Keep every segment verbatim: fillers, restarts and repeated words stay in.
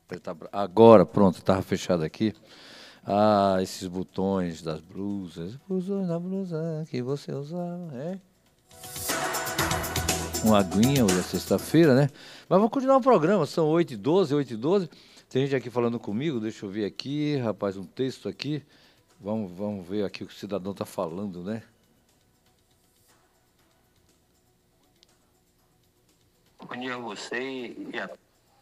Ele tá bra- Agora, pronto, estava fechado aqui. Ah, esses botões das blusas, botões da blusa que você usava, é? Uma aguinha, hoje é sexta-feira, né? Mas vamos continuar o programa, são oito e doze, oito e doze. Tem gente aqui falando comigo, deixa eu ver aqui, rapaz, um texto aqui. Vamos, vamos ver aqui o que o cidadão está falando, né? Bom dia a você e a...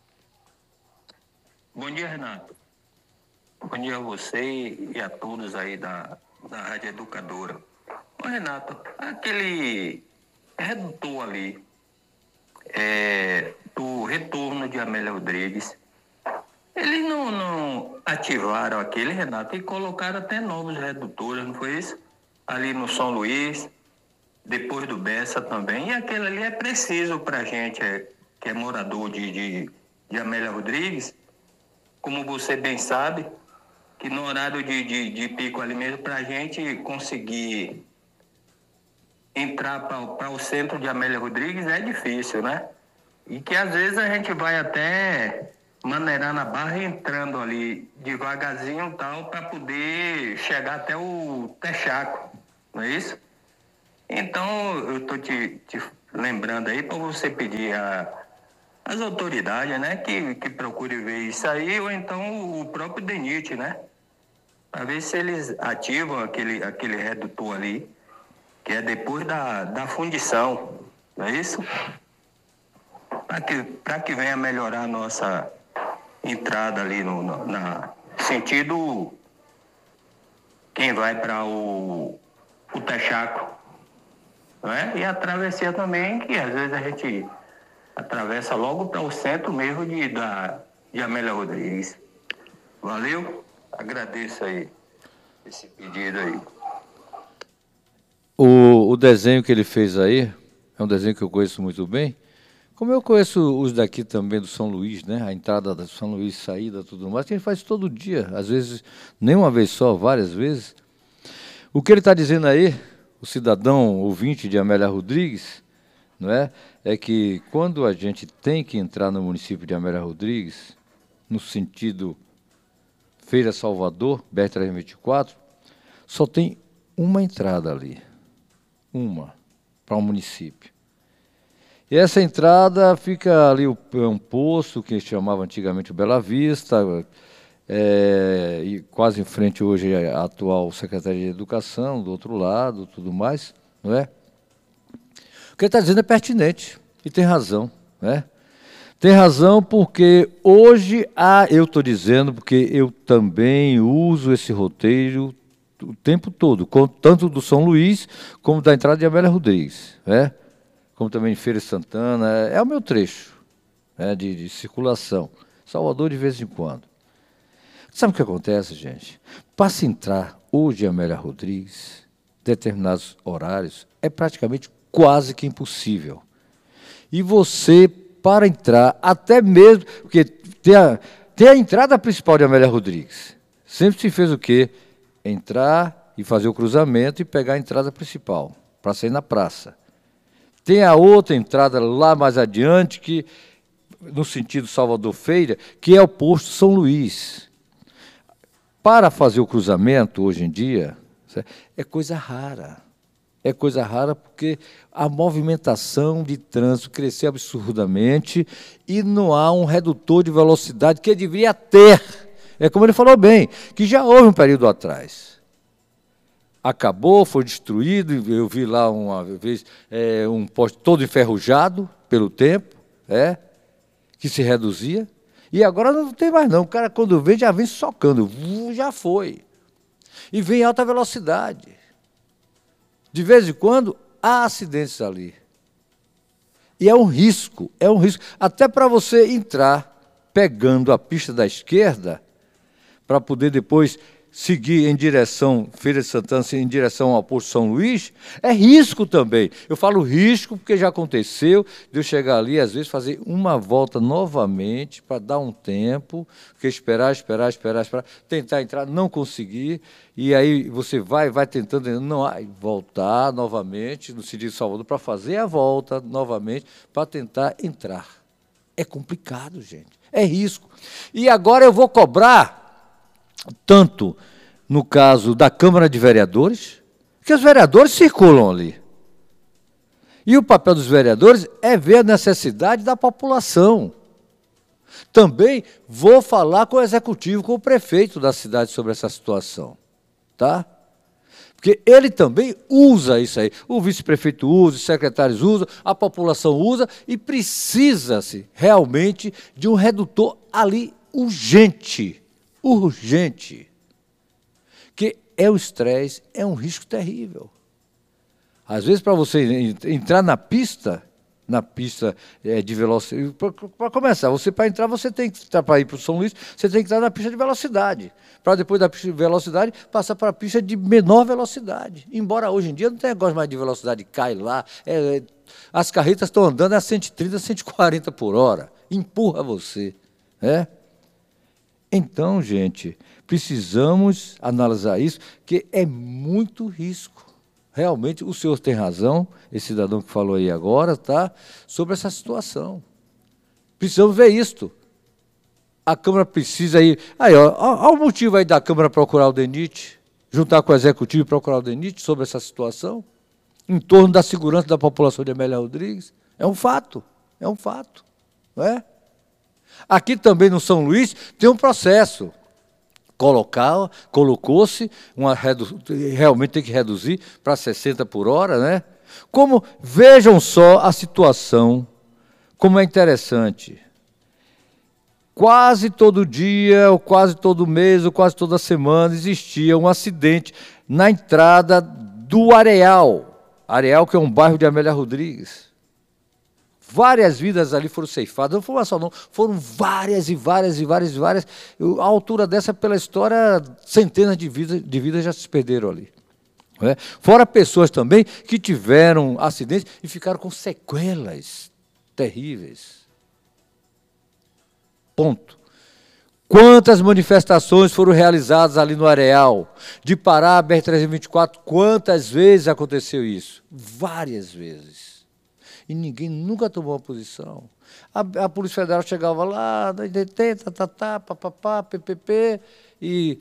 Bom dia, Renato. Bom dia a você e a todos aí da, da Rádio Educadora. Ô, Renato, aquele redutor ali é, do retorno de Amélia Rodrigues, eles não, não ativaram aquele, Renato, e colocaram até novos redutores, não foi isso? Ali no São Luís, depois do Bessa também. E aquele ali é preciso para a gente, é, que é morador de, de, de Amélia Rodrigues, como você bem sabe, que no horário de, de, de pico ali mesmo, para a gente conseguir entrar para o centro de Amélia Rodrigues é difícil, né? E que às vezes a gente vai até maneirar na barra entrando ali devagarzinho e tal, para poder chegar até o Texaco, não é isso? Então, eu estou te, te lembrando aí para você pedir a, as autoridades, né, que, que procure ver isso aí, ou então o próprio DENIT, né, para ver se eles ativam aquele, aquele redutor ali, que é depois da, da fundição, não é isso? Para que, para que venha melhorar a nossa entrada ali no, no na sentido quem vai para o, o Texaco, não é? E a travessia também, que às vezes a gente atravessa logo para o centro mesmo de, da, de Amélia Rodrigues. Valeu? Agradeço aí esse pedido aí. O, o desenho que ele fez aí é um desenho que eu conheço muito bem. Como eu conheço os daqui também do São Luís, né? A entrada do São Luís, saída, tudo mais, que ele faz todo dia, às vezes, nem uma vez só, várias vezes. O que ele está dizendo aí, o cidadão ouvinte de Amélia Rodrigues, não é? É que quando a gente tem que entrar no município de Amélia Rodrigues, no sentido Feira Salvador, B R trezentos e vinte e quatro, só tem uma entrada ali. Uma, para o município. E essa entrada fica ali o- é um poço, que chamava antigamente o Bela Vista, é, e quase em frente hoje a atual Secretaria de Educação, do outro lado, tudo mais, não é? O que ele está dizendo é pertinente, e tem razão, né? Tem razão porque hoje, há, eu estou dizendo, porque eu também uso esse roteiro o tempo todo, com- tanto do São Luís como da entrada de Amélia Rodrigues, né? Como também em Feira de Santana, é, é o meu trecho, né, de, de circulação. Salvador de vez em quando. Sabe o que acontece, gente? Para se entrar hoje em Amélia Rodrigues, determinados horários, é praticamente quase que impossível. E você, para entrar, até mesmo, porque tem a, tem a entrada principal de Amélia Rodrigues. Sempre se fez o quê? Entrar e fazer o cruzamento e pegar a entrada principal, para sair na praça. Tem a outra entrada lá mais adiante, que, no sentido Salvador Feira, que é o posto São Luís. Para fazer o cruzamento, hoje em dia, é coisa rara. É coisa rara porque a movimentação de trânsito cresceu absurdamente e não há um redutor de velocidade que deveria ter. É como ele falou bem, que já houve um período atrás. Acabou, foi destruído, eu vi lá uma vez é, um poste todo enferrujado pelo tempo, é, que se reduzia, e agora não tem mais não, o cara quando vem já vem socando, já foi, e vem em alta velocidade. De vez em quando, há acidentes ali. E é um risco, é um risco, até para você entrar pegando a pista da esquerda, para poder depois seguir em direção, Feira de Santana, em direção ao Posto São Luís, é risco também. Eu falo risco porque já aconteceu de eu chegar ali, às vezes, fazer uma volta novamente para dar um tempo, porque esperar, esperar, esperar, esperar, tentar entrar, não conseguir, e aí você vai, vai tentando, não, aí voltar novamente no sentido de Salvador para fazer a volta novamente, para tentar entrar. É complicado, gente. É risco. E agora eu vou cobrar, tanto no caso da Câmara de Vereadores, que os vereadores circulam ali. E o papel dos vereadores é ver a necessidade da população. Também vou falar com o executivo, com o prefeito da cidade sobre essa situação. Tá? Porque ele também usa isso aí. O vice-prefeito usa, os secretários usam, a população usa, e precisa-se realmente de um redutor ali urgente. Urgente. Que é o estresse, é um risco terrível. Às vezes, para você entrar na pista, na pista é, de velocidade, para começar, você para entrar, você tem que, para ir para o São Luís, você tem que estar na pista de velocidade. Para depois da pista de velocidade, passar para a pista de menor velocidade. Embora hoje em dia não tenha negócio mais de velocidade, cai lá, é, é, as carretas estão andando a cento e trinta, cento e quarenta por hora, empurra você. É? Então, gente, precisamos analisar isso, que é muito risco. Realmente, o senhor tem razão, esse cidadão que falou aí agora, tá, sobre essa situação. Precisamos ver isto. A Câmara precisa ir... Aí, ó, olha o motivo aí da Câmara procurar o DENIT, juntar com o Executivo e procurar o DENIT sobre essa situação, em torno da segurança da população de Amélia Rodrigues. É um fato, é um fato. Não é? Aqui também no São Luís tem um processo. Colocar, colocou-se, uma redu... realmente tem que reduzir para sessenta por hora, né? Como, vejam só a situação, como é interessante. Quase todo dia, ou quase todo mês, ou quase toda semana, existia um acidente na entrada do Areal. Areal, que é um bairro de Amélia Rodrigues. Várias vidas ali foram ceifadas, não foi uma só não, foram várias e várias e várias e várias. A altura dessa, pela história, centenas de vidas, de vidas já se perderam ali. Não é? Fora pessoas também que tiveram acidentes e ficaram com sequelas terríveis. Ponto. Quantas manifestações foram realizadas ali no Areal? De Pará, B R trezentos e vinte e quatro, quantas vezes aconteceu isso? Várias vezes. E ninguém nunca tomou uma posição. A, a Polícia Federal chegava lá, tá, tá, tá, papapá, P P P, e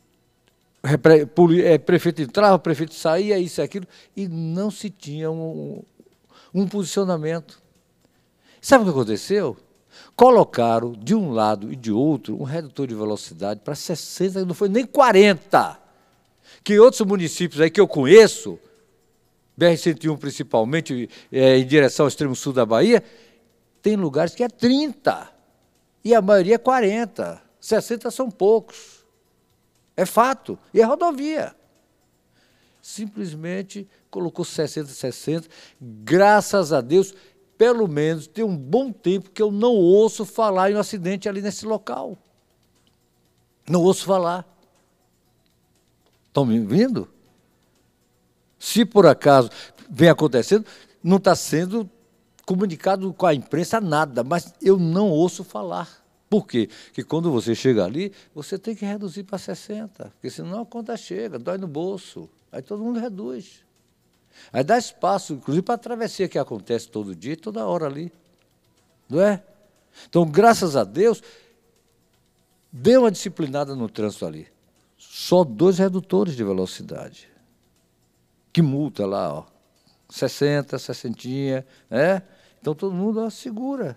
o prefeito entrava, o prefeito saía, isso e aquilo, e não se tinha um, um posicionamento. Sabe o que aconteceu? Colocaram de um lado e de outro um redutor de velocidade para sessenta, não foi nem quarenta. Que outros municípios aí que eu conheço, B R cento e um principalmente, é, em direção ao extremo sul da Bahia, tem lugares que é trinta, e a maioria é quarenta, sessenta são poucos. É fato, e é rodovia. Simplesmente colocou sessenta, sessenta, graças a Deus, pelo menos tem um bom tempo que eu não ouço falar em um acidente ali nesse local. Não ouço falar. Estão me ouvindo? Se por acaso vem acontecendo, não está sendo comunicado com a imprensa nada, mas eu não ouço falar. Por quê? Porque quando você chega ali, você tem que reduzir para sessenta, porque senão a conta chega, dói no bolso. Aí todo mundo reduz. Aí dá espaço, inclusive, para a travessia que acontece todo dia, toda hora ali. Não é? Então, graças a Deus, deu uma disciplinada no trânsito ali. Só dois redutores de velocidade. Que multa lá, ó, sessenta, sessentinha, né? Então todo mundo ó, segura.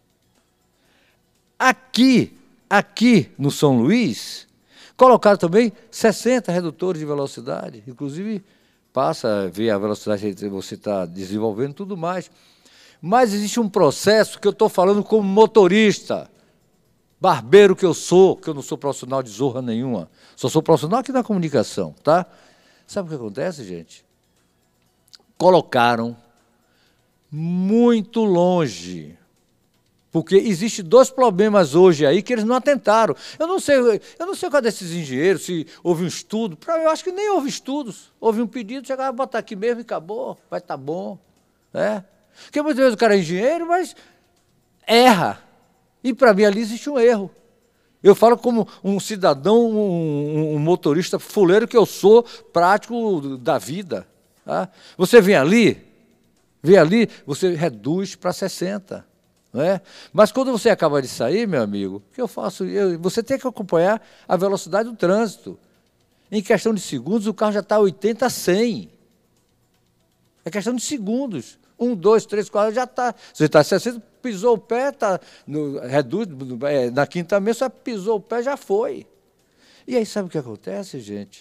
Aqui, aqui no São Luís, colocaram também sessenta redutores de velocidade, inclusive passa, vê a velocidade que você está desenvolvendo e tudo mais. Mas existe um processo que eu estou falando como motorista, barbeiro que eu sou, que eu não sou profissional de zorra nenhuma, só sou profissional aqui na comunicação, tá? Sabe o que acontece, gente? Colocaram muito longe, porque existem dois problemas hoje aí que eles não atentaram. Eu não sei, eu não sei qual desses engenheiros, se houve um estudo, pra, eu acho que nem houve estudos. Houve um pedido, chegava a botar aqui mesmo e acabou, vai estar bom. É? Porque muitas vezes o cara é engenheiro, mas erra. E para mim ali existe um erro. Eu falo como um cidadão, um, um motorista fuleiro que eu sou, prático da vida. Tá? Você vem ali, vem ali, você reduz para sessenta. Não é? Mas quando você acaba de sair, meu amigo, o que eu faço? Eu, você tem que acompanhar a velocidade do trânsito. Em questão de segundos, o carro já está oitenta a cem. É questão de segundos. Um, dois, três, quatro, já está. Você está sessenta, pisou o pé, tá no, reduz, é, na quinta mesa, você pisou o pé, já foi. E aí sabe o que acontece, gente?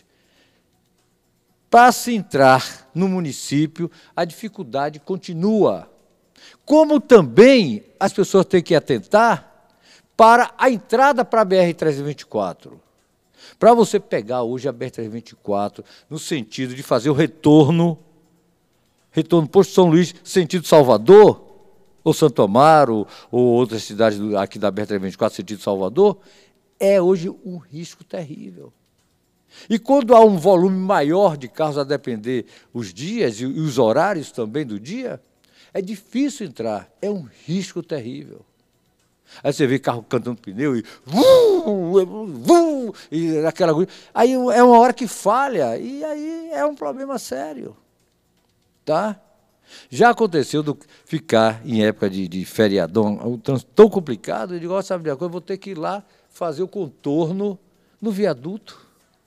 Para se entrar no município, a dificuldade continua. Como também as pessoas têm que atentar para a entrada para a B R trezentos e vinte e quatro. Para você pegar hoje a B R trezentos e vinte e quatro, no sentido de fazer o retorno, retorno Posto São Luís, sentido Salvador, ou Santo Amaro, ou outras cidades aqui da B R trezentos e vinte e quatro, sentido Salvador, é hoje um risco terrível. E quando há um volume maior de carros, a depender os dias e os horários também do dia, é difícil entrar, é um risco terrível. Aí você vê carro cantando pneu e... Vum, vum, e aquela... Aí é uma hora que falha, e aí é um problema sério. Tá? Já aconteceu de ficar em época de, de feriadão, um trânsito tão complicado, eu digo, ó, sabe de uma coisa, eu vou ter que ir lá fazer o contorno no viaduto,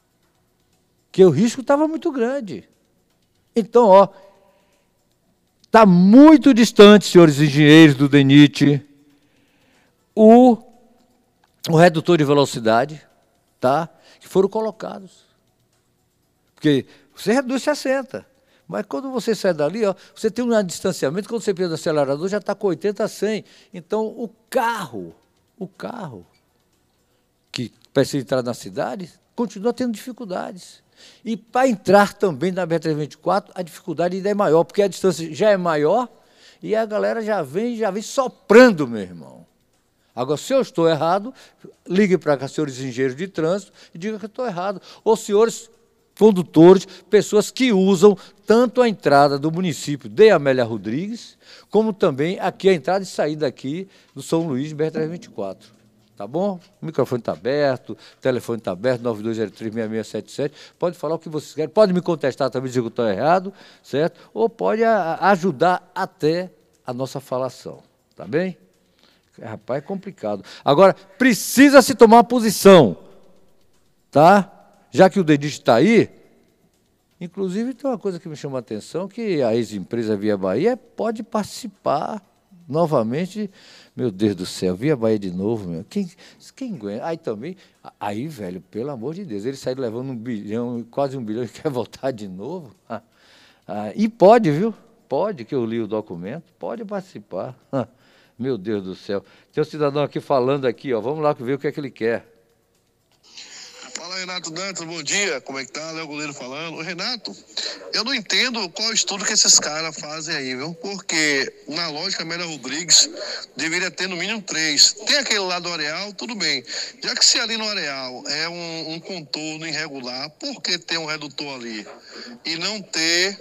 que o risco estava muito grande. Então, ó, está muito distante, senhores engenheiros do DENIT, o, o redutor de velocidade, tá? Que foram colocados. Porque você reduz sessenta, mas quando você sai dali, ó, você tem um distanciamento, quando você pisa no acelerador, já está com oitenta a cem. Então, o carro, o carro que precisa entrar na cidade, continua tendo dificuldades. E para entrar também na B R trezentos e vinte e quatro, a dificuldade ainda é maior, porque a distância já é maior e a galera já vem, já vem soprando, meu irmão. Agora, se eu estou errado, ligue para cá, senhores engenheiros de trânsito, e diga que eu estou errado. Ou senhores condutores, pessoas que usam tanto a entrada do município de Amélia Rodrigues, como também aqui a entrada e saída aqui do São Luís de B R trezentos e vinte e quatro. Tá bom? O microfone está aberto, o telefone está aberto, nove dois zero três, seis seis sete sete. Pode falar o que vocês querem, pode me contestar também, dizer que eu estou errado, certo? Ou pode a, ajudar até a nossa falação, tá bem? Rapaz, é complicado. Agora, precisa se tomar uma posição, tá? Já que o DENIT está aí, inclusive tem uma coisa que me chama a atenção, que a ex-empresa Via Bahia pode participar novamente. Meu Deus do céu, Via Bahia de novo, meu. Quem, quem aguenta? Aí também, aí, velho, pelo amor de Deus, ele sai levando um bilhão, quase um bilhão, e quer voltar de novo? Ah, ah, e pode, viu? Pode, que eu li o documento, pode participar. Ah, meu Deus do céu. Tem um cidadão aqui falando aqui, ó, vamos lá ver o que é que ele quer. Fala, Renato Dantas, bom dia, como é que tá? Léo Goleiro falando. Ô, Renato, eu não entendo qual estudo que esses caras fazem aí, viu? Porque, na lógica, Amélia Rodrigues deveria ter no mínimo três. Tem aquele lá do Areal, tudo bem. Já que se ali no Areal é um, um contorno irregular, por que ter um redutor ali? E não ter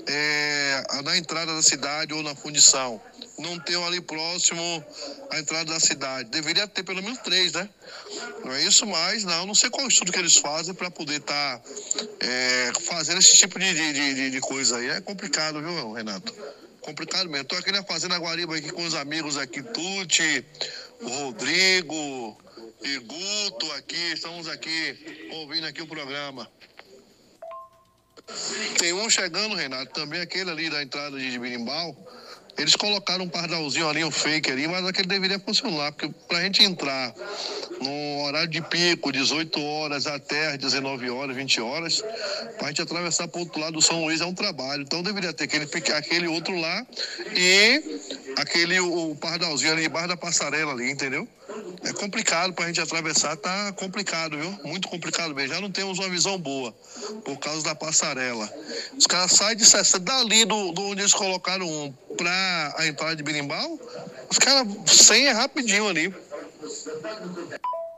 é, na entrada da cidade ou na fundição? Não ter um ali próximo à entrada da cidade. Deveria ter pelo menos três, né? Não é isso, mas não, não sei qual estudo que eles fazem para poder estar tá, é, fazendo esse tipo de, de, de, de coisa aí. É complicado, viu, Renato? Complicado mesmo. Estou aqui na Fazenda Guariba aqui com os amigos aqui, Tuti, o Rodrigo e Guto aqui. Estamos aqui ouvindo aqui o programa. Tem um chegando, Renato, também aquele ali da entrada de Birimbau. Eles colocaram um pardalzinho ali, um fake ali, mas aquele deveria funcionar, porque pra gente entrar no horário de pico, dezoito horas até às dezenove horas, vinte horas, pra gente atravessar pro outro lado do São Luís é um trabalho. Então deveria ter aquele, aquele outro lá e aquele o pardalzinho ali debaixo da passarela ali, entendeu? É complicado pra gente atravessar, tá complicado, viu? Muito complicado mesmo. Já não temos uma visão boa por causa da passarela. Os caras saem de sessenta, dali do, do onde eles colocaram um pra a entrada de Birimbau, os caras cem é rapidinho ali.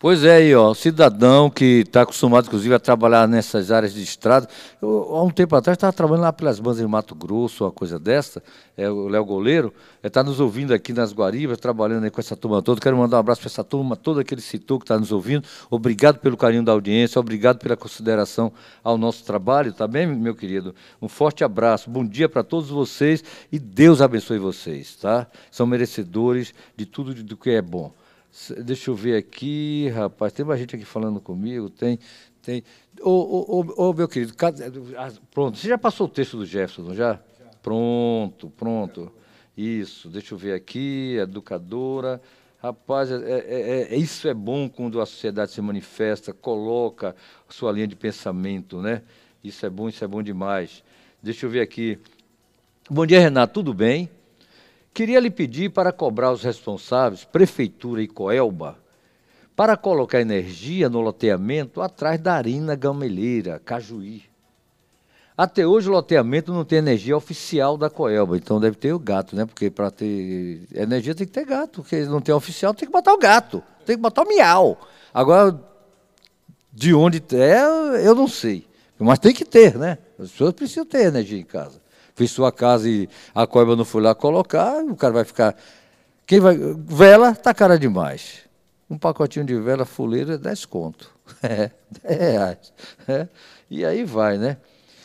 Pois é, aí, ó, o cidadão que está acostumado, inclusive, a trabalhar nessas áreas de estrada. Eu, há um tempo atrás, estava trabalhando lá pelas bandas de Mato Grosso, uma coisa dessa, é, o Léo Goleiro, está nos ouvindo aqui nas Guaribas, trabalhando aí com essa turma toda. Quero mandar um abraço para essa turma toda que ele citou, que está nos ouvindo. Obrigado pelo carinho da audiência, obrigado pela consideração ao nosso trabalho, tá bem, meu querido? Um forte abraço, bom dia para todos vocês e Deus abençoe vocês, tá? São merecedores de tudo do que é bom. Deixa eu ver aqui, rapaz, tem mais gente aqui falando comigo, tem, tem... Ô, ô, ô, ô meu querido, pronto, você já passou o texto do Jefferson, não já? já. Pronto, pronto, isso, deixa eu ver aqui, educadora, rapaz, é, é, é, isso é bom quando a sociedade se manifesta, coloca a sua linha de pensamento, né? Isso é bom, isso é bom demais. Deixa eu ver aqui, bom dia, Renato, tudo bem? Queria lhe pedir para cobrar os responsáveis, Prefeitura e Coelba, para colocar energia no loteamento atrás da Arena Gameleira, Cajuí. Até hoje o loteamento não tem energia oficial da Coelba, então deve ter o gato, né? Porque para ter energia tem que ter gato, porque não tem oficial, tem que botar o gato, tem que botar o miau. Agora, de onde é, eu não sei, mas tem que ter, né? As pessoas precisam ter energia em casa. Fez sua casa e a Coelba não foi lá colocar, o cara vai ficar... Quem vai... Vela tá cara demais. Um pacotinho de vela fuleira é dez conto. É, dez reais. É, e aí vai, né?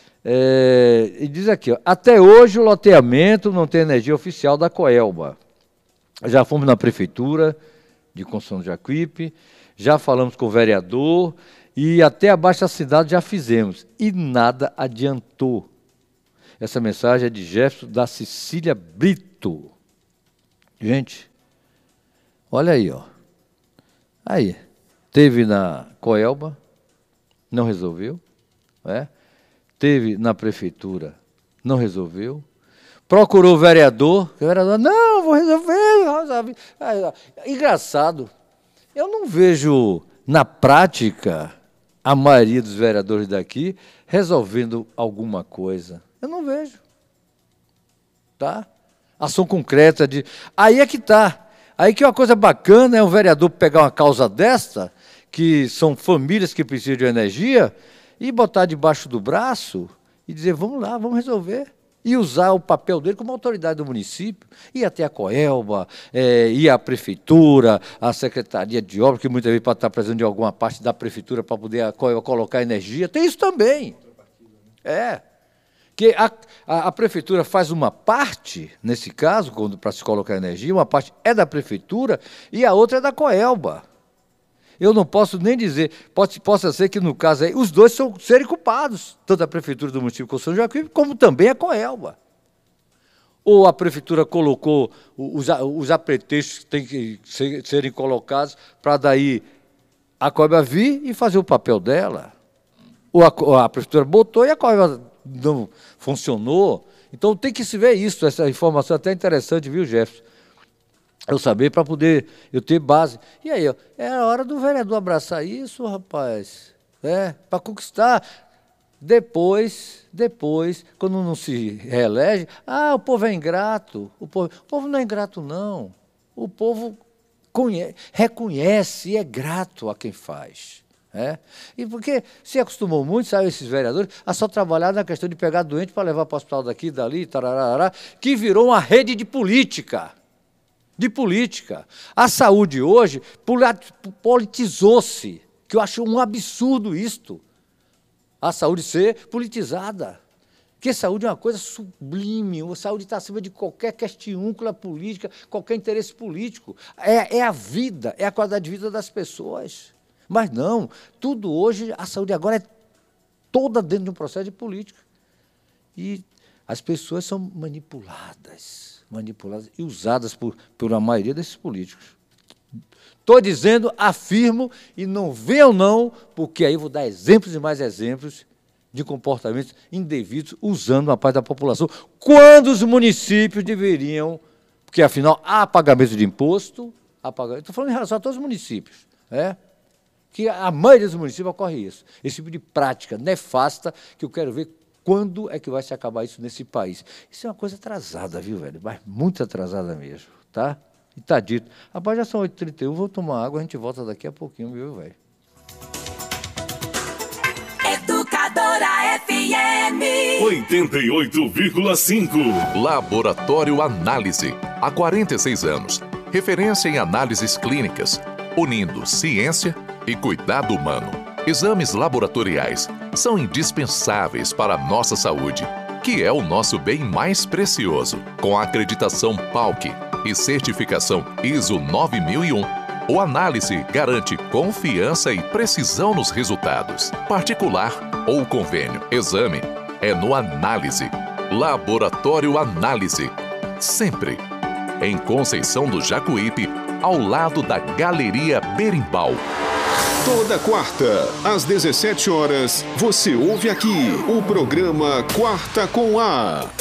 É, e diz aqui, ó, até hoje o loteamento não tem energia oficial da Coelba. Já fomos na Prefeitura de Constituição do Jacuípe, já falamos com o vereador e até abaixo da cidade já fizemos. E nada adiantou. Essa mensagem é de Jefferson da Cecília Brito. Gente, olha aí, ó. Aí, teve na Coelba, não resolveu. É? Teve na Prefeitura, não resolveu. Procurou o vereador, o vereador, não, vou resolver. Vou resolver. Engraçado, eu não vejo na prática a maioria dos vereadores daqui resolvendo alguma coisa. Eu não vejo. Tá? Ação concreta de... Aí é que está. Aí que é uma coisa bacana é o vereador pegar uma causa desta, que são famílias que precisam de energia, e botar debaixo do braço e dizer, vamos lá, vamos resolver. E usar o papel dele como autoridade do município, ir até a Coelba, é, ir à Prefeitura, à Secretaria de Obras, que muitas vezes pode estar precisando de alguma parte da Prefeitura para poder a Coelba colocar energia. Tem isso também. É. Que a, a, a Prefeitura faz uma parte, nesse caso, para se colocar energia, uma parte é da Prefeitura e a outra é da Coelba. Eu não posso nem dizer, pode, possa ser que no caso aí, os dois são serem culpados, tanto a Prefeitura do município de São Jacuípe, como também a Coelba. Ou a Prefeitura colocou os, os apetrechos que têm que ser, serem colocados para daí a Coelba vir e fazer o papel dela. Ou a, a Prefeitura botou e a Coelba não funcionou. Então tem que se ver isso, essa informação até interessante, viu, Jefferson? Eu saber para poder eu ter base. E aí, ó, é a hora do vereador abraçar isso, rapaz. É, para conquistar. Depois, depois, quando não se reelege, ah, o povo é ingrato. O povo, o povo não é ingrato, não. O povo conhece, reconhece e é grato a quem faz. É? E porque se acostumou muito, sabe, esses vereadores, a só trabalhar na questão de pegar doente para levar para o hospital daqui, dali, tararara, que virou uma rede de política. De política. A saúde hoje politizou-se, que eu acho um absurdo isto. A saúde ser politizada. Porque saúde é uma coisa sublime, a saúde está acima de qualquer questiúncula política, qualquer interesse político. É, é a vida, é a qualidade de vida das pessoas. Mas não, tudo hoje, a saúde agora é toda dentro de um processo de política. E as pessoas são manipuladas, manipuladas e usadas por, por a maioria desses políticos. Estou dizendo, afirmo, e não venham não, porque aí vou dar exemplos e mais exemplos de comportamentos indevidos usando a parte da população, quando os municípios deveriam, porque afinal há pagamento de imposto, há pagamento, estou falando em relação a todos os municípios, é? Que a maioria dos municípios ocorre isso, esse tipo de prática nefasta, que eu quero ver quando é que vai se acabar isso nesse país. Isso é uma coisa atrasada, viu, velho? Mas muito atrasada mesmo, tá? E tá dito. Rapaz, já são oito e trinta e um, vou tomar água, a gente volta daqui a pouquinho, viu, velho? Educadora F M oitenta e oito vírgula cinco. Laboratório Análise. Há quarenta e seis anos. Referência em análises clínicas, unindo ciência e cuidado humano. Exames laboratoriais são indispensáveis para a nossa saúde, que é o nosso bem mais precioso. Com a acreditação P A U C e certificação I S O nove mil e um, o Análise garante confiança e precisão nos resultados. Particular ou convênio, exame é no Análise. Laboratório Análise. Sempre em Conceição do Jacuípe, ao lado da Galeria Berimbau. Toda quarta, às dezessete horas, você ouve aqui o programa Quarta com A.